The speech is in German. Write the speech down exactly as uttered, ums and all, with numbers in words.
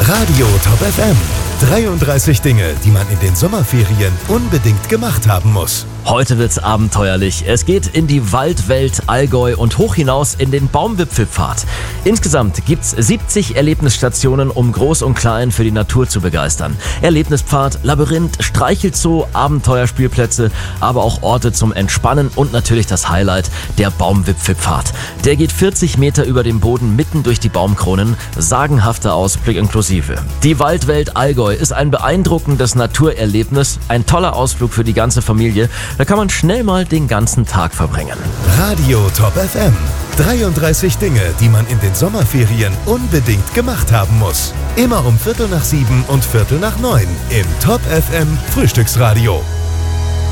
Radio Top F M. dreiunddreißig Dinge, die man in den Sommerferien unbedingt gemacht haben muss. Heute wird's abenteuerlich. Es geht in die Waldwelt Allgäu und hoch hinaus in den Baumwipfelpfad. Insgesamt gibt's siebzig Erlebnisstationen, um Groß und Klein für die Natur zu begeistern. Erlebnispfad, Labyrinth, Streichelzoo, Abenteuerspielplätze, aber auch Orte zum Entspannen und natürlich das Highlight, der Baumwipfelpfad. Der geht vierzig Meter über dem Boden mitten durch die Baumkronen, sagenhafter Ausblick inklusive. Die Waldwelt Allgäu ist ein beeindruckendes Naturerlebnis, ein toller Ausflug für die ganze Familie. Da kann man schnell mal den ganzen Tag verbringen. Radio Top F M. dreiunddreißig Dinge, die man in den Sommerferien unbedingt gemacht haben muss. Immer um Viertel nach sieben und Viertel nach neun im Top F M Frühstücksradio.